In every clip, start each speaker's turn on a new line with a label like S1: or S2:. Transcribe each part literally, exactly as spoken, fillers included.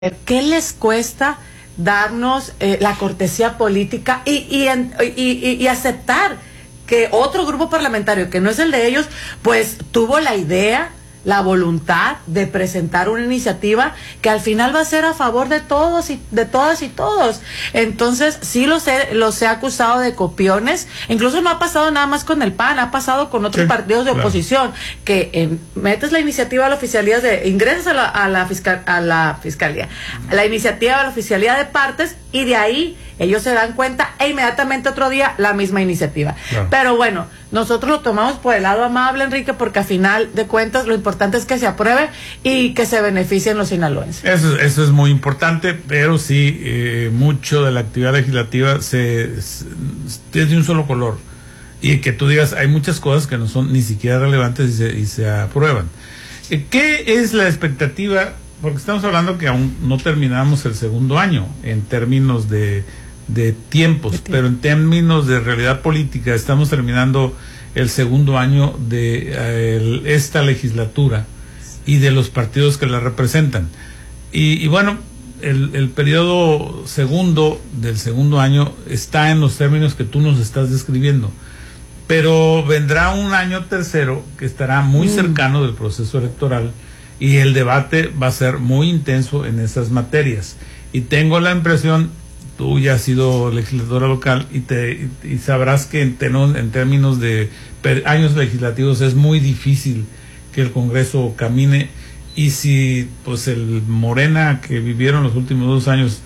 S1: ¿Qué les cuesta darnos eh, la cortesía política y, y, y, y, y aceptar que otro grupo parlamentario que no es el de ellos, pues tuvo la idea, la voluntad de presentar una iniciativa que al final va a ser a favor de todos y de todas y todos? Entonces sí los he, los he acusado de copiones. Incluso no ha pasado nada más con el P A N, ha pasado con otros sí, partidos de claro. oposición, que eh, metes la iniciativa a la oficialía de ingresas a la, a la fiscal a la fiscalía, la iniciativa a la oficialía de partes, y de ahí ellos se dan cuenta e inmediatamente otro día la misma iniciativa. Claro. Pero bueno, nosotros lo tomamos por el lado amable, Enrique, porque a final de cuentas lo importante es que se apruebe y que se beneficien los sinaloenses.
S2: Eso, eso es muy importante, pero sí, eh, mucho de la actividad legislativa se, se es de un solo color. Y que tú digas, hay muchas cosas que no son ni siquiera relevantes y se, y se aprueban. Eh, ¿Qué es la expectativa? Porque estamos hablando que aún no terminamos el segundo año en términos de, de tiempos, de tiempo. Pero en términos de realidad política estamos terminando el segundo año de eh, el, esta legislatura y de los partidos que la representan. Y, y bueno, el, el periodo segundo del segundo año está en los términos que tú nos estás describiendo. Pero vendrá un año tercero que estará muy mm. cercano del proceso electoral, y el debate va a ser muy intenso en esas materias. Y tengo la impresión, tú ya has sido legisladora local y te y, y sabrás que en, tenos, en términos de per, años legislativos es muy difícil que el Congreso camine, y si pues el Morena que vivieron los últimos dos años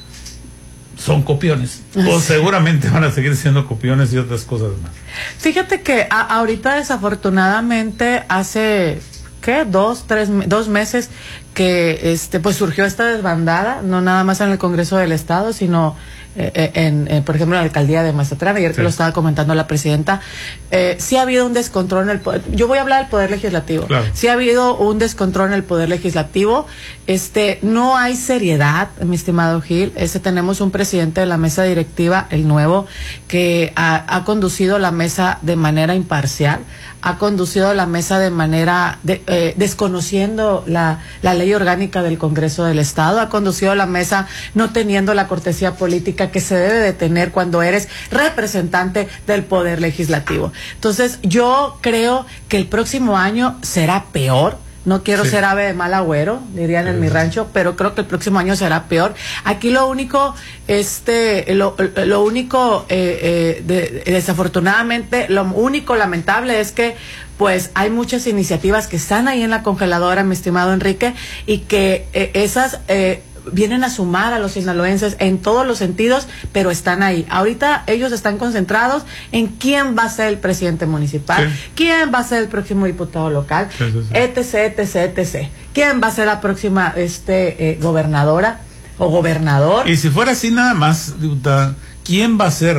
S2: son copiones, pues seguramente van a seguir siendo copiones y otras cosas más.
S1: Fíjate que a, ahorita desafortunadamente hace... ¿qué? Dos, tres, dos meses que este pues surgió esta desbandada, no nada más en el Congreso del Estado, sino eh, en, en, por ejemplo, en la alcaldía de Mazatlán, ayer sí. que lo estaba comentando la presidenta. Eh, sí ha habido un descontrol en el poder, yo voy a hablar del poder legislativo, claro. sí ha habido un descontrol en el poder legislativo, este no hay seriedad, mi estimado Gil. Este tenemos un presidente de la mesa directiva, el nuevo, que ha, ha conducido la mesa de manera imparcial, ha conducido la mesa de manera de, eh, desconociendo la, la ley orgánica del Congreso del Estado, ha conducido la mesa no teniendo la cortesía política que se debe de tener cuando eres representante del poder legislativo. Entonces yo creo que el próximo año será peor. No quiero sí. ser ave de mal agüero, dirían sí. en mi rancho, pero creo que el próximo año será peor. Aquí lo único, este, lo, lo único, eh, eh, de, desafortunadamente, lo único lamentable es que, pues, hay muchas iniciativas que están ahí en la congeladora, mi estimado Enrique, y que eh, esas eh, vienen a sumar a los sinaloenses en todos los sentidos, pero están ahí. Ahorita ellos están concentrados en quién va a ser el presidente municipal, sí. quién va a ser el próximo diputado local, sí, sí, sí. etc, etc, etc. ¿Quién va a ser la próxima este eh, gobernadora o gobernador?
S2: Y si fuera así nada más, diputada, ¿quién va a ser?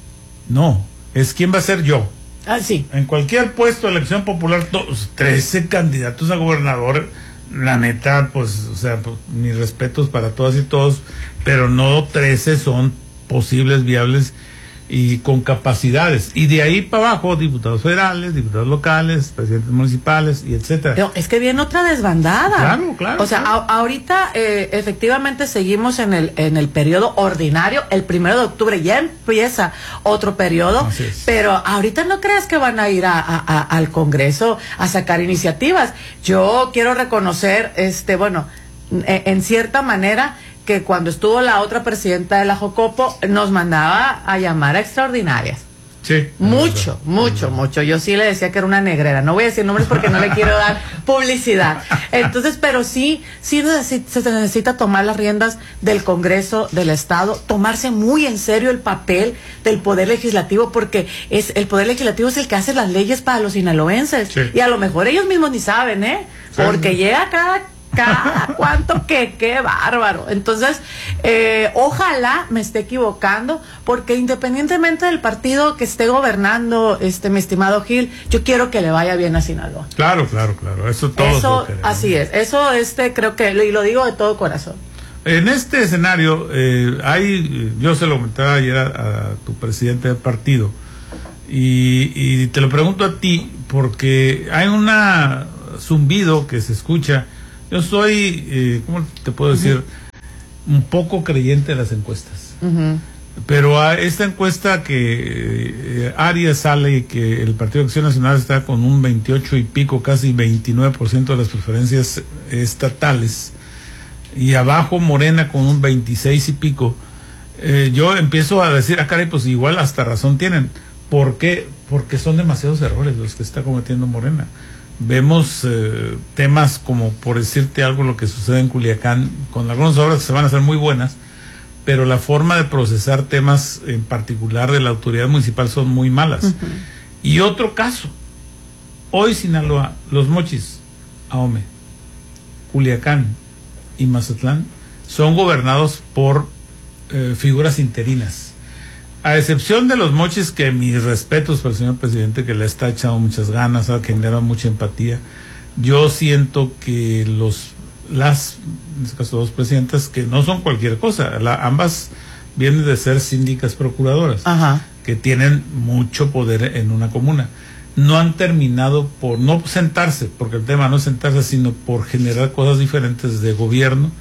S2: No, es quién va a ser yo.
S1: Ah, sí.
S2: En cualquier puesto de elección popular, todos, trece candidatos a gobernador. La neta, pues, o sea, pues, mis respetos para todas y todos, pero no trece son posibles, viables y con capacidades. Y de ahí para abajo, diputados federales, diputados locales, presidentes municipales y etcétera.
S1: Pero es que viene otra desbandada.
S2: Claro, claro.
S1: O sea,
S2: claro.
S1: A, ahorita eh, efectivamente seguimos en el en el periodo ordinario. El primero de octubre ya empieza otro periodo, pero ahorita no creas que van a ir a, a, a, al Congreso a sacar iniciativas. Yo quiero reconocer, este, bueno, en, en cierta manera, que cuando estuvo la otra presidenta de la Jocopo nos mandaba a llamar a extraordinarias.
S2: Sí.
S1: Mucho, mucho, mucho. Yo sí le decía que era una negrera. No voy a decir nombres porque no le quiero dar publicidad. Entonces, pero sí, sí se necesita tomar las riendas del Congreso del Estado, tomarse muy en serio el papel del Poder Legislativo, porque es el Poder Legislativo es el que hace las leyes para los sinaloenses. Sí. Y a lo mejor ellos mismos ni saben, ¿eh? Porque sí. llega cada... cada cuánto que qué bárbaro. Entonces eh, ojalá me esté equivocando, porque independientemente del partido que esté gobernando, este mi estimado Gil, yo quiero que le vaya bien a Sinaloa.
S2: Claro, claro, claro. Eso todo.
S1: Eso así es. Eso este creo que y lo digo de todo corazón.
S2: En este escenario eh, hay, yo se lo comentaba ayer a, a tu presidente del partido y, y te lo pregunto a ti porque hay una zumbido que se escucha. Yo soy, eh, ¿cómo te puedo decir? Uh-huh. un poco creyente de las encuestas. Uh-huh. Pero a esta encuesta que eh, Arias sale y que el Partido de Acción Nacional está con un veintiocho y pico, casi veintinueve por ciento de las preferencias estatales, y abajo Morena con un veintiséis y pico, eh, yo empiezo a decir, ah, caray, pues igual hasta razón tienen. ¿Por qué? Porque son demasiados errores los que está cometiendo Morena. Vemos eh, temas como, por decirte algo, lo que sucede en Culiacán, con algunas obras que se van a hacer muy buenas, pero la forma de procesar temas en particular de la autoridad municipal son muy malas. Uh-huh. Y otro caso, hoy Sinaloa, Los Mochis, Ahome, Culiacán y Mazatlán son gobernados por eh, figuras interinas. A excepción de Los Mochis, que mis respetos para el señor presidente, que le está echando muchas ganas, ha generado mucha empatía, yo siento que los las, en este caso, dos presidentas, que no son cualquier cosa, la, ambas vienen de ser síndicas procuradoras. Ajá. Que tienen mucho poder en una comuna. No han terminado por no sentarse, porque el tema no es sentarse, sino por generar cosas diferentes de gobierno,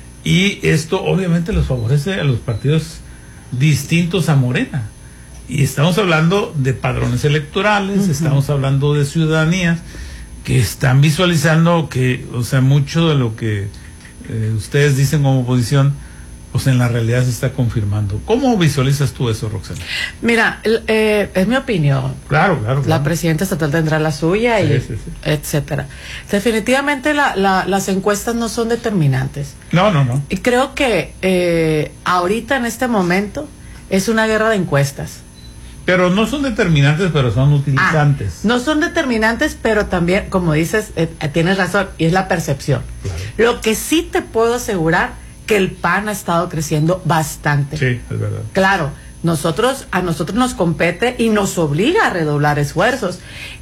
S2: y esto obviamente los favorece a los partidos distintos a Morena. Y estamos hablando de padrones electorales, uh-huh. estamos hablando de ciudadanía, que están visualizando que, o sea, mucho de lo que eh, ustedes dicen como oposición, pues en la realidad se está confirmando. ¿Cómo visualizas tú eso, Roxana?
S1: Mira, eh, es mi opinión.
S2: Claro, claro.
S1: La
S2: claro.
S1: presidenta estatal tendrá la suya,
S2: sí,
S1: y
S2: sí, sí.
S1: etcétera. Definitivamente la, la, las encuestas no son determinantes.
S2: No, no, no.
S1: Y creo que eh, ahorita en este momento es una guerra de encuestas.
S2: Pero no son determinantes, pero son utilizantes.
S1: Ah, no son determinantes, pero también, como dices, eh, tienes razón, y es la percepción. Claro. Lo que sí te puedo asegurar, que el P A N ha estado creciendo bastante.
S2: Sí, es verdad.
S1: Claro, nosotros, a nosotros nos compete y nos obliga a redoblar esfuerzos.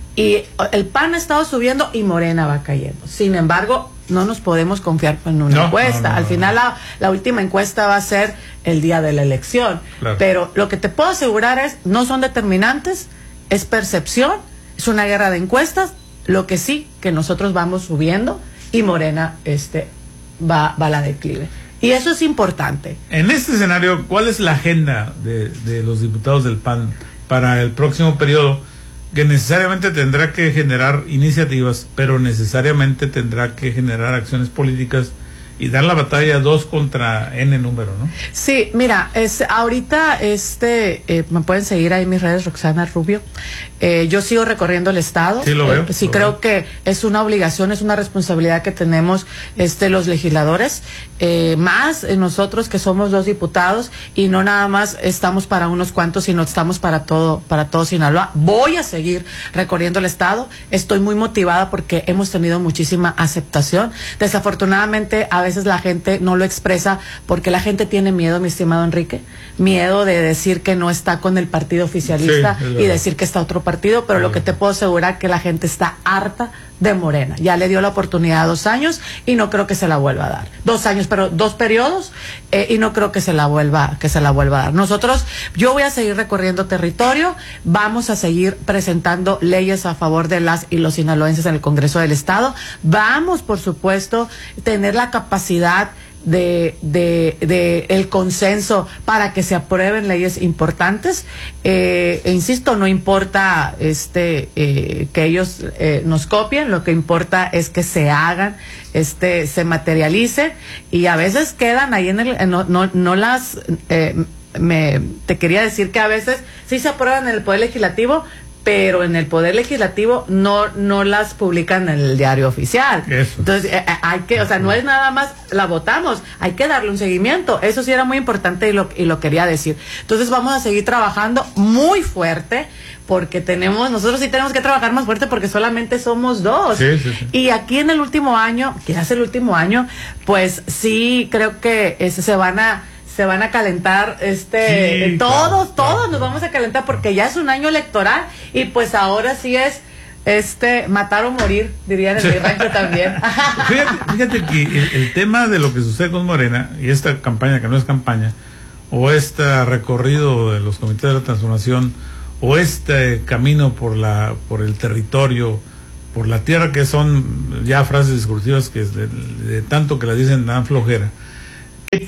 S1: Y el P A N ha estado subiendo y Morena va cayendo. Sin embargo, no nos podemos confiar en una no, encuesta. No, no, Al no, final, no. La, la última encuesta va a ser el día de la elección. Claro. Pero lo que te puedo asegurar es, no son determinantes, es percepción, es una guerra de encuestas. Lo que sí, que nosotros vamos subiendo y Morena este va, va a la declive. Y eso es importante.
S2: En este escenario, ¿cuál es la agenda de, de los diputados del P A N para el próximo periodo? Que necesariamente tendrá que generar iniciativas, pero necesariamente tendrá que generar acciones políticas y dar la batalla dos contra N número, ¿no?
S1: Sí, mira, es ahorita este eh, me pueden seguir ahí en mis redes, Roxana Rubio. Eh, yo sigo recorriendo el estado.
S2: Sí, lo veo.
S1: Eh, sí,
S2: lo
S1: creo
S2: veo.
S1: que es una obligación, es una responsabilidad que tenemos este los legisladores, eh, más nosotros que somos dos diputados y no nada más estamos para unos cuantos, sino estamos para todo, para todo Sinaloa. Voy a seguir recorriendo el estado. Estoy muy motivada porque hemos tenido muchísima aceptación. Desafortunadamente, a veces la gente no lo expresa porque la gente tiene miedo, mi estimado Enrique, miedo de decir que no está con el partido oficialista, sí, y decir que está otro partido, pero sí. Lo que te puedo asegurar que la gente está harta de Morena. Ya le dio la oportunidad dos años y no creo que se la vuelva a dar. Dos años, pero dos periodos eh, y no creo que se la vuelva, que se la vuelva a dar. Nosotros, yo voy a seguir recorriendo territorio, vamos a seguir presentando leyes a favor de las y los sinaloenses en el Congreso del Estado. Vamos, por supuesto, tener la capacidad de, de, de el consenso para que se aprueben leyes importantes. Eh, e insisto, no importa este eh, que ellos eh, nos copien, lo que importa es que se hagan, este se materialicen, y a veces quedan ahí en el, no, no, no las eh, me, te quería decir que a veces sí se aprueban en el Poder Legislativo, pero en el Poder Legislativo no no las publican en el diario oficial.
S2: Eso.
S1: Entonces eh, hay que, o sea, no es nada más la votamos, hay que darle un seguimiento. Eso sí era muy importante y lo, y lo quería decir. Entonces vamos a seguir trabajando muy fuerte, porque tenemos, nosotros sí tenemos que trabajar más fuerte porque solamente somos dos.
S2: Sí, sí, sí.
S1: Y aquí en el último año, quizás el último año, pues sí creo que ese, se van a se van a calentar, este,
S2: sí,
S1: todos,
S2: claro,
S1: todos
S2: claro,
S1: nos vamos a calentar porque ya es un año electoral y pues ahora sí es, este, matar o morir, dirían en mi rancho también.
S2: Fíjate, fíjate que el, el tema de lo que sucede con Morena y esta campaña que no es campaña, o este recorrido de los comités de la transformación, o este camino por la, por el territorio, por la tierra, que son ya frases discursivas que de, de tanto que las dicen dan flojera. ¿Qué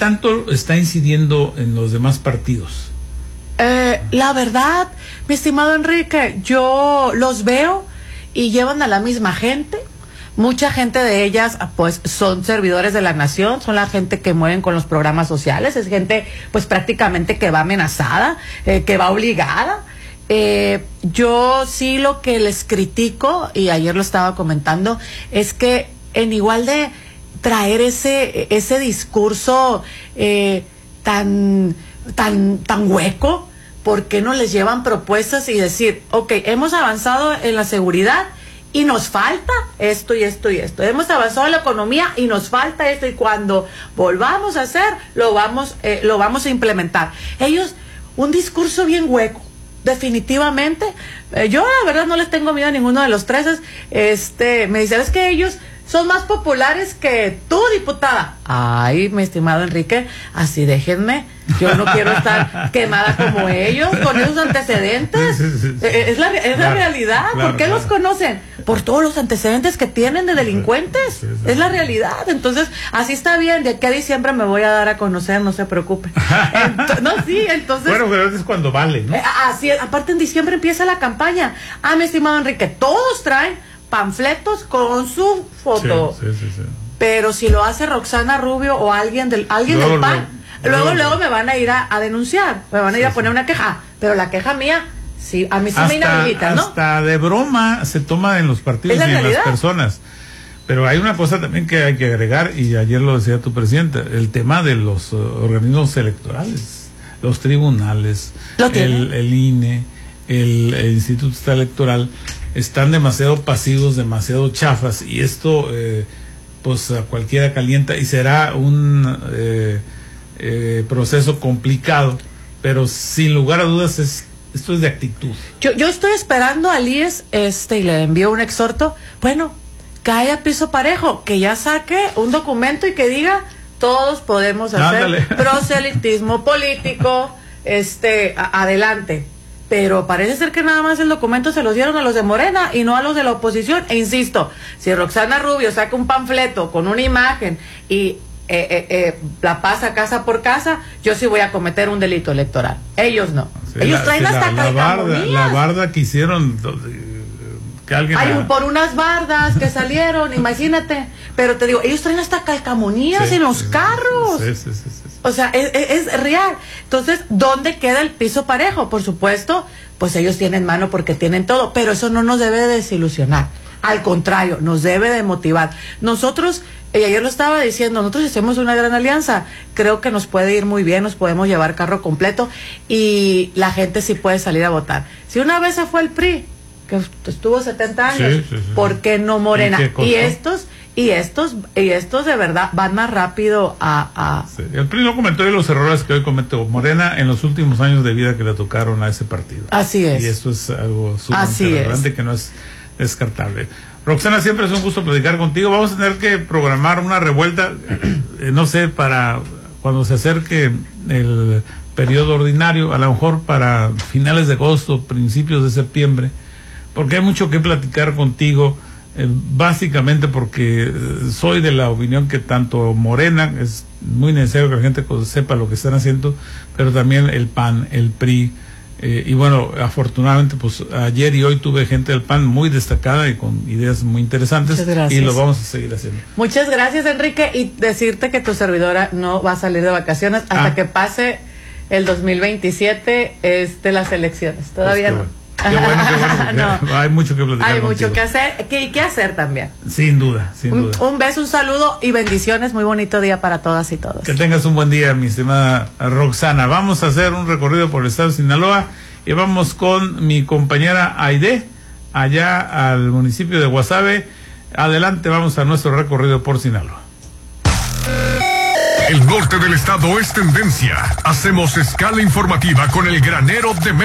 S2: tanto está incidiendo en los demás partidos?
S1: Eh, la verdad, mi estimado Enrique, yo los veo y llevan a la misma gente. Mucha gente de ellas, pues, son servidores de la nación, son la gente que mueven con los programas sociales, es gente, pues, prácticamente que va amenazada, eh, que va obligada. Eh, yo sí lo que les critico, y ayer lo estaba comentando, es que en igual de traer ese, ese discurso eh, tan, tan, tan hueco, ¿por qué no les llevan propuestas y decir, ok, hemos avanzado en la seguridad y nos falta esto y esto y esto, hemos avanzado en la economía y nos falta esto, y cuando volvamos a hacer, lo vamos, eh, lo vamos a implementar? Ellos, un discurso bien hueco, definitivamente. Eh, yo la verdad no les tengo miedo a ninguno de los tres. Este, me dicen, es que ellos son más populares que tú, diputada. Ay, mi estimado Enrique, así déjenme. Yo no quiero estar quemada como ellos, con esos antecedentes.
S2: Sí, sí, sí, sí.
S1: Es la, es
S2: Claro,
S1: la realidad.
S2: claro,
S1: ¿Por qué
S2: claro.
S1: los conocen? Por todos los antecedentes que tienen de delincuentes.
S2: Sí, sí, sí.
S1: Es la realidad. Entonces, así está bien. De aquí a diciembre me voy a dar a conocer, no se preocupen. Ento- no, sí, entonces...
S2: Bueno, pero es cuando vale, ¿no?
S1: Eh, así es. Aparte, en diciembre empieza la campaña. Ah, mi estimado Enrique, todos traen panfletos con su foto.
S2: Sí, sí, sí, sí.
S1: Pero si lo hace Roxana Rubio o alguien del alguien
S2: Luego,
S1: del P A N,
S2: luego,
S1: luego,
S2: luego.
S1: luego me van a ir a, a denunciar, me van a ir
S2: Sí,
S1: a poner
S2: sí.
S1: una queja. Pero la queja mía, sí, a mí sí me inhabilita, ¿no?
S2: hasta de broma se toma en los partidos
S1: Es la
S2: y en las
S1: realidad.
S2: personas. Pero hay una cosa también que hay que agregar, y ayer lo decía tu presidente, el tema de los uh, organismos electorales, los tribunales,
S1: Lo tienen.
S2: el, el I N E, el, el Instituto Estatal Electoral, están demasiado pasivos, demasiado chafas, y esto eh, pues a cualquiera calienta, y será un eh, eh, proceso complicado, pero sin lugar a dudas es esto es de actitud.
S1: Yo, yo estoy esperando al I E S, este, y le envío un exhorto, bueno, que haya piso parejo, que ya saque un documento y que diga, todos podemos hacer
S2: Ándale.
S1: proselitismo político, este, a- adelante. Pero parece ser que nada más el documento se los dieron a los de Morena y no a los de la oposición. E insisto, si Roxana Rubio saca un panfleto con una imagen y eh, eh, eh, la pasa casa por casa, yo sí voy a cometer un delito electoral. Ellos no.
S2: Sí,
S1: Ellos
S2: la-
S1: traen
S2: sí,
S1: hasta
S2: la, la barda,
S1: calcamonías.
S2: la barda que hicieron, eh, que alguien
S1: Hay
S2: la-
S1: un- por unas bardas que salieron, imagínate. Pero te digo, ellos traen hasta calcamonías
S2: Sí,
S1: en los
S2: sí, sí,
S1: carros.
S2: sí, sí, sí, sí.
S1: O sea, es, es, es real. Entonces, ¿dónde queda el piso parejo? Por supuesto, pues ellos tienen mano porque tienen todo, pero eso no nos debe de desilusionar. Al contrario, nos debe de motivar. Nosotros, y ayer lo estaba diciendo, nosotros hacemos una gran alianza. Creo que nos puede ir muy bien, nos podemos llevar carro completo y la gente sí puede salir a votar. Si una vez se fue el P R I, que estuvo setenta años,
S2: Sí, sí, sí.
S1: ¿por qué no Morena?
S2: ¿Y qué costó?
S1: Y estos, y estos, y estos de verdad van más rápido a... a
S2: Sí, el P R I no comentó hoy los errores que hoy cometió Morena en los últimos años de vida que le tocaron a ese partido.
S1: Así es.
S2: Y esto es algo
S1: Así
S2: sumamente
S1: es.
S2: relevante que no es descartable. Roxana, siempre es un gusto platicar contigo. Vamos a tener que programar una revuelta, eh, no sé, para cuando se acerque el periodo ordinario, a lo mejor para finales de agosto, principios de septiembre, porque hay mucho que platicar contigo. Eh, básicamente porque eh, soy de la opinión que tanto Morena, es muy necesario que la gente sepa lo que están haciendo, pero también el P A N, el P R I, eh, y bueno, afortunadamente pues ayer y hoy tuve gente del P A N muy destacada y con ideas muy interesantes.
S1: Muchas gracias.
S2: Y lo vamos a seguir haciendo.
S1: Muchas gracias, Enrique, y decirte que tu servidora no va a salir de vacaciones hasta
S2: Ah.
S1: que pase el dos mil veintisiete, este, las elecciones. Todavía
S2: Pues
S1: no.
S2: qué bueno. Qué bueno, qué bueno, porque
S1: No.
S2: hay mucho que platicar
S1: Hay mucho
S2: contigo.
S1: que hacer, que, que hacer también.
S2: Sin duda, sin
S1: Un,
S2: duda.
S1: un beso, un saludo y bendiciones. Muy bonito día para todas y todos.
S2: Que tengas un buen día, mi estimada Roxana. Vamos a hacer un recorrido por el estado de Sinaloa y vamos con mi compañera Aide, allá al municipio de Guasave. Adelante, vamos a nuestro recorrido por Sinaloa.
S3: El norte del estado es tendencia. Hacemos escala informativa con el granero de